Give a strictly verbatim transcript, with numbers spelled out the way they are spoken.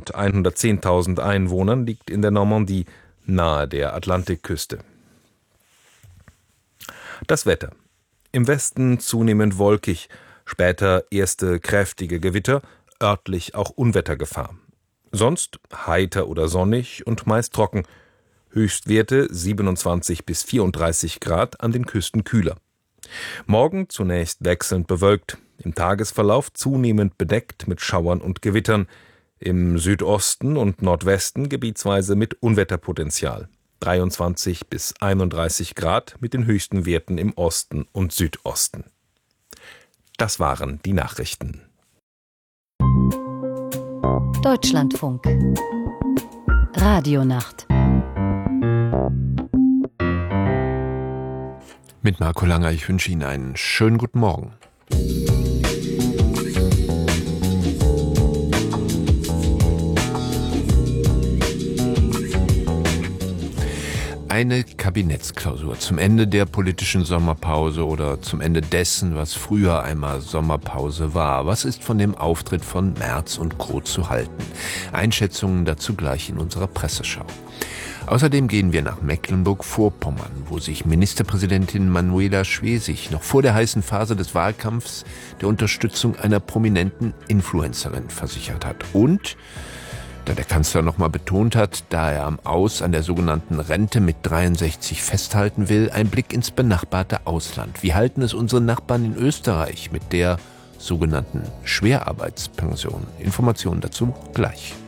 rund hundertzehntausend Einwohnern, liegt in der Normandie nahe der Atlantikküste. Das Wetter. Im Westen zunehmend wolkig, später erste kräftige Gewitter, örtlich auch Unwettergefahr. Sonst heiter oder sonnig und meist trocken. Höchstwerte siebenundzwanzig bis vierunddreißig Grad, an den Küsten kühler. Morgen zunächst wechselnd bewölkt, im Tagesverlauf zunehmend bedeckt mit Schauern und Gewittern, im Südosten und Nordwesten gebietsweise mit Unwetterpotenzial. dreiundzwanzig bis einunddreißig Grad mit den höchsten Werten im Osten und Südosten. Das waren die Nachrichten. Deutschlandfunk. Radionacht. Mit Marco Langer, ich wünsche Ihnen einen schönen guten Morgen. Eine Kabinettsklausur zum Ende der politischen Sommerpause oder zum Ende dessen, was früher einmal Sommerpause war. Was ist von dem Auftritt von Merz und Co. zu halten? Einschätzungen dazu gleich in unserer Presseschau. Außerdem gehen wir nach Mecklenburg-Vorpommern, wo sich Ministerpräsidentin Manuela Schwesig noch vor der heißen Phase des Wahlkampfs der Unterstützung einer prominenten Influencerin versichert hat. Und da der Kanzler nochmal betont hat, da er am Aus an der sogenannten Rente mit dreiundsechzig festhalten will, ein Blick ins benachbarte Ausland. Wie halten es unsere Nachbarn in Österreich mit der sogenannten Schwerarbeitspension? Informationen dazu gleich.